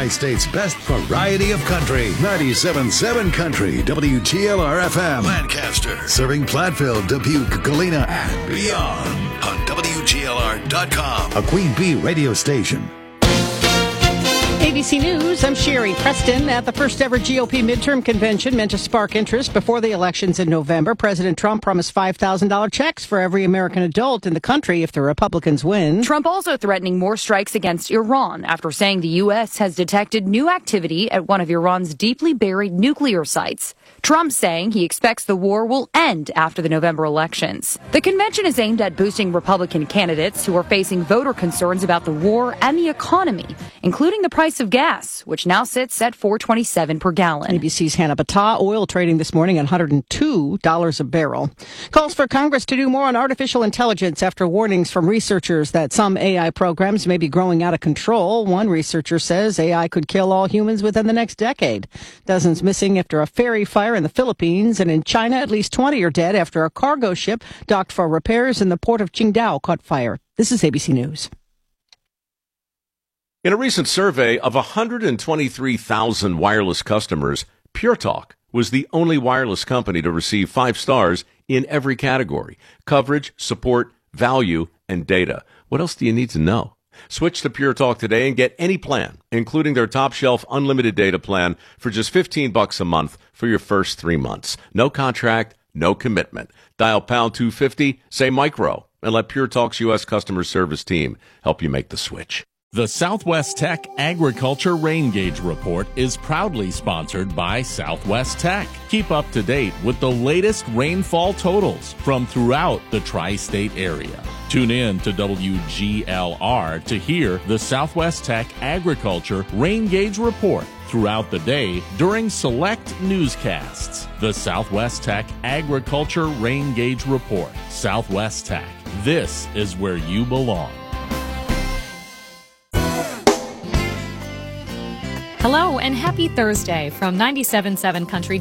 Tri-State's best variety of country. 97.7 Country, WGLR-FM. Lancaster. Serving Platteville, Dubuque, Galena, and beyond. On WGLR.com. A Queen Bee radio station. ABC News, I'm Sherry Preston. At the first ever GOP midterm convention meant to spark interest before the elections in November, President Trump promised $5,000 checks for every American adult in the country if the Republicans win. Trump also threatening more strikes against Iran after saying the U.S. has detected new activity at one of Iran's deeply buried nuclear sites. Trump saying he expects the war will end after the November elections. The convention is aimed at boosting Republican candidates who are facing voter concerns about the war and the economy, including the price of gas, which now sits at $4.27 per gallon. ABC's Hannah Battah. Oil trading this morning at $102 a barrel. Calls for Congress to do more on artificial intelligence after warnings from researchers that some AI programs may be growing out of control. One researcher says AI could kill all humans within the next decade. Dozens missing after a ferry fire in the Philippines, and in China, at least 20 are dead after a cargo ship docked for repairs in the port of Qingdao caught fire. This is ABC News. In a recent survey of 123,000 wireless customers, Pure Talk was the only wireless company to receive 5 stars in every category: coverage, support, value, and data. What else do you need to know? Switch to Pure Talk today and get any plan, including their top shelf unlimited data plan, for just $15 a month for your first 3 months. No contract, no commitment. Dial pound 250, say micro, and let Pure Talk's U.S. customer service team help you make the switch. The Southwest Tech Agriculture Rain Gauge Report is proudly sponsored by Southwest Tech. Keep up to date with the latest rainfall totals from throughout the tri-state area. Tune in to WGLR to hear the Southwest Tech Agriculture Rain Gauge Report throughout the day during select newscasts. The Southwest Tech Agriculture Rain Gauge Report. Southwest Tech. This is where you belong. Hello and happy Thursday from 97.7 Country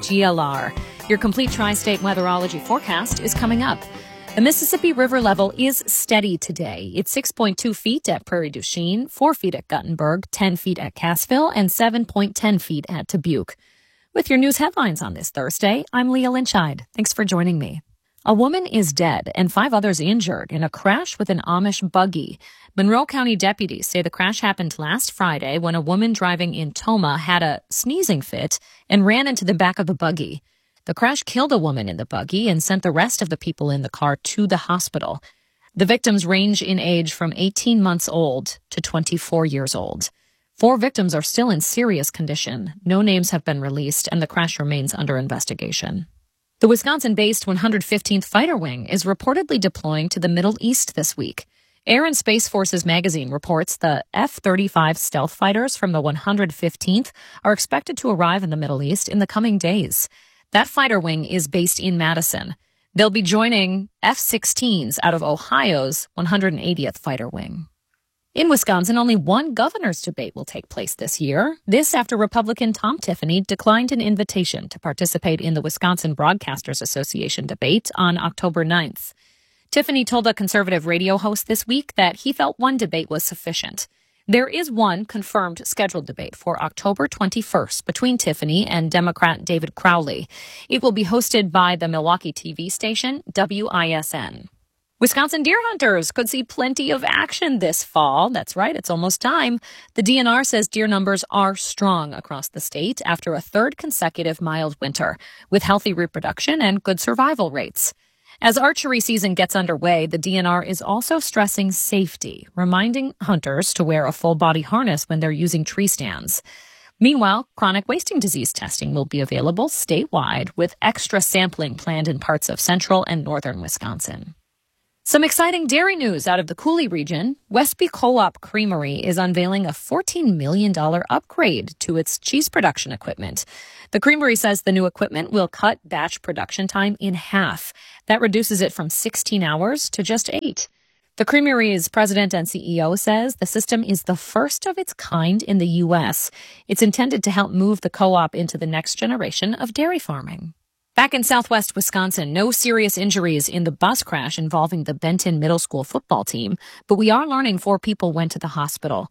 WGLR. Your complete tri-state weatherology forecast is coming up. The Mississippi River level is steady today. It's 6.2 feet at Prairie du Chien, 4 feet at Guttenberg, 10 feet at Cassville, and 7.10 feet at Dubuque. With your news headlines on this Thursday, I'm Leah Lynchide. Thanks for joining me. A woman is dead and 5 others injured in a crash with an Amish buggy. Monroe County deputies say the crash happened last Friday when a woman driving in Tomah had a sneezing fit and ran into the back of the buggy. The crash killed a woman in the buggy and sent the rest of the people in the car to the hospital. The victims range in age from 18 months old to 24 years old. 4 victims are still in serious condition. No names have been released, and the crash remains under investigation. The Wisconsin-based 115th Fighter Wing is reportedly deploying to the Middle East this week. Air and Space Forces magazine reports the F-35 stealth fighters from the 115th are expected to arrive in the Middle East in the coming days. That fighter wing is based in Madison. They'll be joining F-16s out of Ohio's 180th Fighter Wing. In Wisconsin, only one governor's debate will take place this year. This after Republican Tom Tiffany declined an invitation to participate in the Wisconsin Broadcasters Association debate on October 9th. Tiffany told a conservative radio host this week that he felt one debate was sufficient. There is one confirmed scheduled debate for October 21st between Tiffany and Democrat David Crowley. It will be hosted by the Milwaukee TV station WISN. Wisconsin deer hunters could see plenty of action this fall. That's right, it's almost time. The DNR says deer numbers are strong across the state after a 3rd consecutive mild winter, with healthy reproduction and good survival rates. As archery season gets underway, the DNR is also stressing safety, reminding hunters to wear a full-body harness when they're using tree stands. Meanwhile, chronic wasting disease testing will be available statewide, with extra sampling planned in parts of central and northern Wisconsin. Some exciting dairy news out of the Coulee region. Westby Co-op Creamery is unveiling a $14 million upgrade to its cheese production equipment. The creamery says the new equipment will cut batch production time in half. That reduces it from 16 hours to just 8. The creamery's president and CEO says the system is the first of its kind in the U.S. It's intended to help move the co-op into the next generation of dairy farming. Back in southwest Wisconsin, no serious injuries in the bus crash involving the Benton Middle School football team, but we are learning 4 people went to the hospital.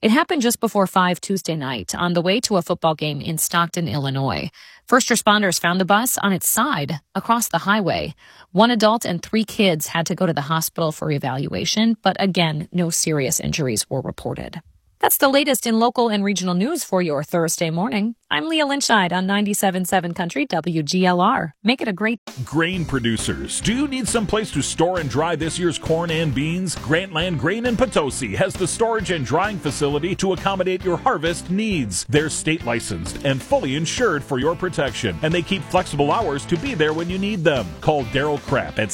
It happened just before 5 Tuesday night on the way to a football game in Stockton, Illinois. First responders found the bus on its side across the highway. One adult and 3 kids had to go to the hospital for evaluation, but again, no serious injuries were reported. That's the latest in local and regional news for your Thursday morning. I'm Leah Lynchide on 97.7 Country WGLR. Make it a great... Grain producers, do you need some place to store and dry this year's corn and beans? Grantland Grain in Potosi has the storage and drying facility to accommodate your harvest needs. They're state licensed and fully insured for your protection, and they keep flexible hours to be there when you need them. Call Daryl Krapp at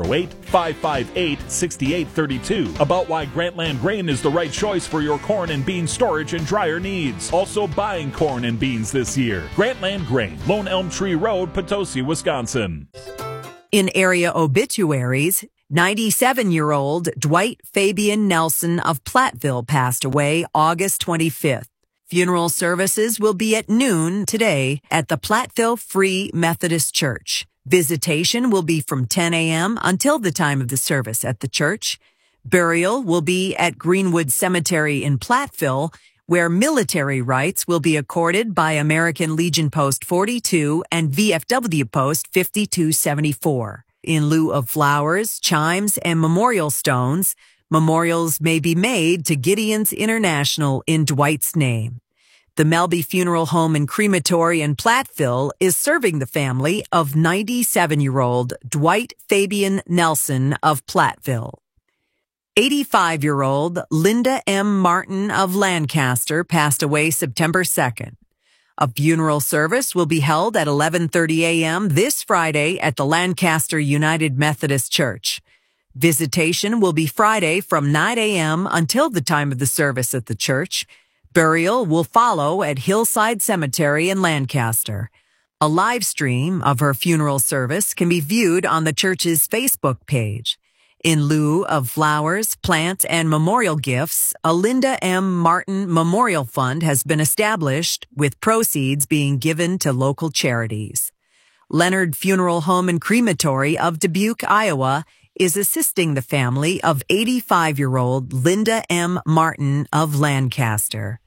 608-558-6832 about why Grantland Grain is the right choice for your corn and bean storage and dryer needs. Also buying corn and beans this year. Grantland Grain, Lone Elm Tree Road, Potosi, Wisconsin. In area obituaries, 97-year-old Dwight Fabian Nelson of Platteville passed away August 25th. Funeral services will be at noon today at the Platteville Free Methodist Church. Visitation will be from 10 a.m. until the time of the service at the church. Burial will be at Greenwood Cemetery in Platteville, where military rites will be accorded by American Legion Post 42 and VFW Post 5274. In lieu of flowers, chimes, and memorial stones, memorials may be made to Gideon's International in Dwight's name. The Melby Funeral Home and Crematory in Platteville is serving the family of 97-year-old Dwight Fabian Nelson of Platteville. 85-year-old Linda M. Martin of Lancaster passed away September 2nd. A funeral service will be held at 11:30 a.m. this Friday at the Lancaster United Methodist Church. Visitation will be Friday from 9 a.m. until the time of the service at the church. Burial will follow at Hillside Cemetery in Lancaster. A live stream of her funeral service can be viewed on the church's Facebook page. In lieu of flowers, plants, and memorial gifts, a Linda M. Martin Memorial Fund has been established, with proceeds being given to local charities. Leonard Funeral Home and Crematory of Dubuque, Iowa, is assisting the family of 85-year-old Linda M. Martin of Lancaster.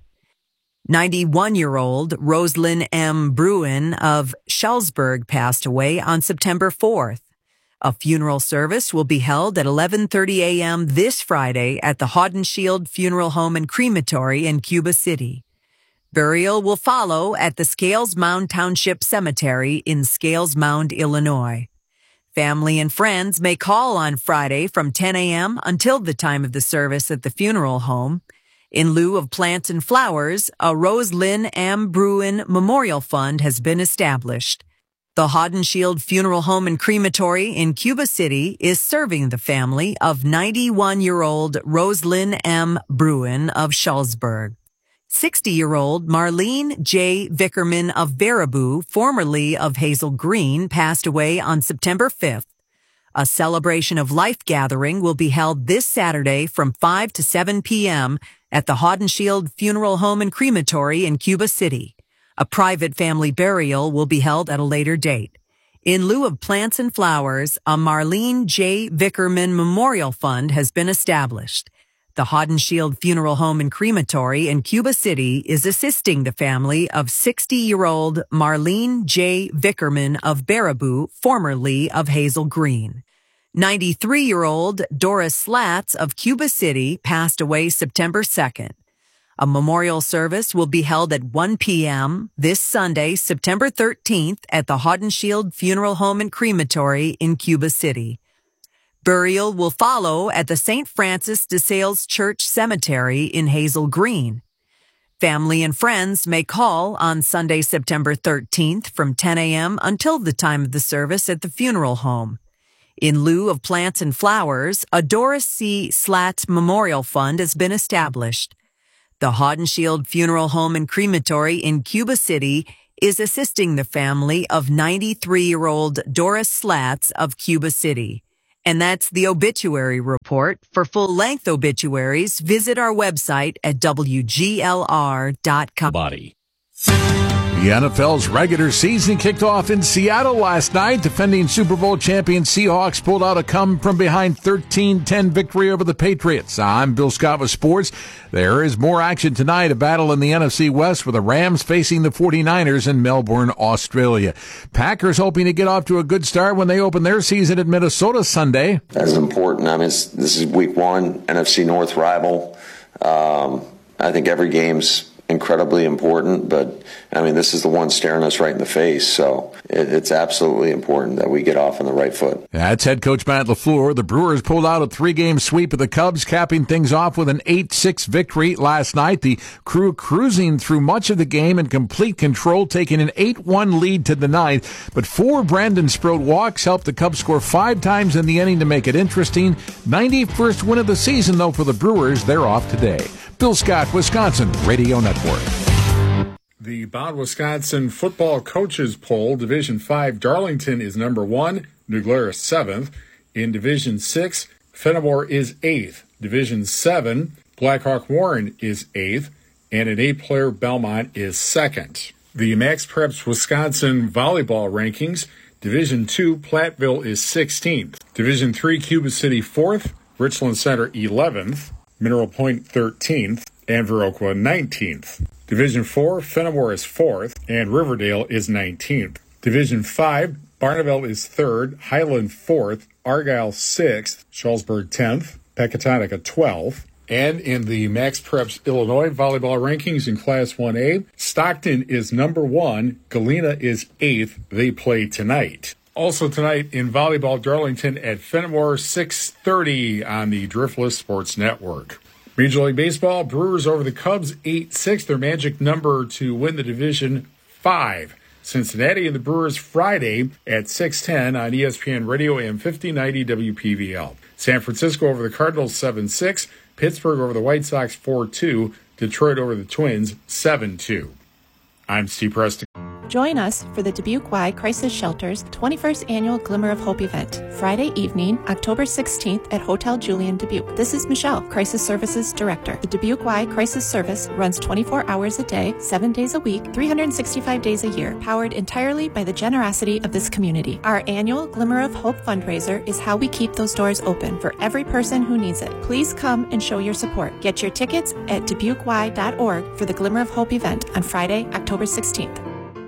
91-year-old Rosalind M. Bruin of Schellsburg passed away on September 4th. A funeral service will be held at 11:30 a.m. this Friday at the Haudenschild Funeral Home and Crematory in Cuba City. Burial will follow at the Scales Mound Township Cemetery in Scales Mound, Illinois. Family and friends may call on Friday from 10 a.m. until the time of the service at the funeral home. In lieu of plants and flowers, a Rosalind M. Bruin Memorial Fund has been established. The Haudenschild Funeral Home and Crematory in Cuba City is serving the family of 91-year-old Rosalind M. Bruin of Schellsburg. 60-year-old Marlene J. Vickerman of Baraboo, formerly of Hazel Green, passed away on September 5th. A celebration of life gathering will be held this Saturday from 5 to 7 p.m. at the Haudenschild Funeral Home and Crematory in Cuba City. A private family burial will be held at a later date. In lieu of plants and flowers, a Marlene J. Vickerman Memorial Fund has been established. The Haudenschild Funeral Home and Crematory in Cuba City is assisting the family of 60-year-old Marlene J. Vickerman of Baraboo, formerly of Hazel Green. 93-year-old Doris Slats of Cuba City passed away September 2nd. A memorial service will be held at 1 p.m. this Sunday, September 13th at the Haudenschild Funeral Home and Crematory in Cuba City. Burial will follow at the St. Francis de Sales Church Cemetery in Hazel Green. Family and friends may call on Sunday, September 13th from 10 a.m. until the time of the service at the funeral home. In lieu of plants and flowers, a Doris C. Slats Memorial Fund has been established. The Haudenschild Funeral Home and Crematory in Cuba City is assisting the family of 93-year-old Doris Slats of Cuba City. And that's the obituary report. For full-length obituaries, visit our website at WGLR.com. Body. The The NFL's regular season kicked off in Seattle last night. Defending Super Bowl champion Seahawks pulled out a come-from-behind 13-10 victory over the Patriots. I'm Bill Scott with sports. There is more action tonight, a battle in the NFC West with the Rams facing the 49ers in Melbourne, Australia. Packers hoping to get off to a good start when they open their season at Minnesota Sunday. That's important. I mean, this is week one, NFC North rival. I think every game's incredibly important, but I mean, this is the one staring us right in the face, so it's absolutely important that we get off on the right foot. That's head coach Matt LaFleur. The Brewers pulled out a 3-game sweep of the Cubs, capping things off with an 8-6 victory last night. The Crew cruising through much of the game in complete control, taking an 8-1 lead to the ninth, but 4 Brandon Sproat walks helped the Cubs score 5 times in the inning to make it interesting. 91st win of the season, though, for the Brewers. They're off today. Bill Scott, Wisconsin Radio Network. The Bound Wisconsin Football Coaches Poll, Division 5, Darlington is number 1, New Glarus 7th. In Division 6, Fenimore is 8th. Division 7, Blackhawk Warren is 8th. And an 8-player Belmont is 2nd. The Max Preps Wisconsin Volleyball Rankings, Division 2, Platteville is 16th. Division 3, Cuba City 4th. Richland Center 11th. Mineral Point 13th, and Viroqua 19th. Division 4, Fenimore is 4th, and Riverdale is 19th. Division 5, Barneveld is 3rd, Highland 4th, Argyle 6th, Shullsburg 10th, Pecatonica 12th. And in the Max Preps Illinois volleyball rankings in Class 1A, Stockton is number 1, Galena is 8th. They play tonight. Also tonight in volleyball, Darlington at Fenimore, 6:30 on the Driftless Sports Network. Major League Baseball, Brewers over the Cubs, 8-6, their magic number to win the division, 5. Cincinnati and the Brewers Friday at 6:10 on ESPN Radio AM 1590 WPVL. San Francisco over the Cardinals, 7-6. Pittsburgh over the White Sox, 4-2. Detroit over the Twins, 7-2. I'm Steve Preston. Join us for the Dubuque Y Crisis Shelter's 21st Annual Glimmer of Hope event, Friday evening, October 16th at Hotel Julian, Dubuque. This is Michelle, Crisis Services Director. The Dubuque Y Crisis Service runs 24 hours a day, 7 days a week, 365 days a year, powered entirely by the generosity of this community. Our annual Glimmer of Hope fundraiser is how we keep those doors open for every person who needs it. Please come and show your support. Get your tickets at dubuquey.org for the Glimmer of Hope event on Friday, October 16th.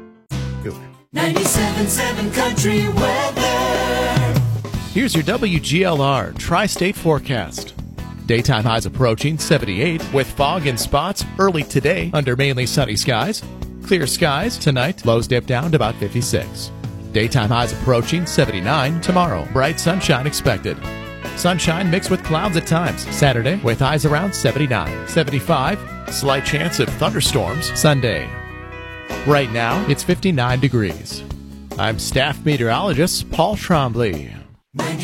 97.7 Country Weather. Here's your WGLR Tri-State forecast. Daytime highs approaching 78 with fog in spots early today under mainly sunny skies. Clear skies tonight, lows dip down to about 56. Daytime highs approaching 79 tomorrow. Bright sunshine expected. Sunshine mixed with clouds at times. Saturday with highs around 79. 75, slight chance of thunderstorms Sunday. Right now, it's 59 degrees. I'm staff meteorologist Paul Trombley.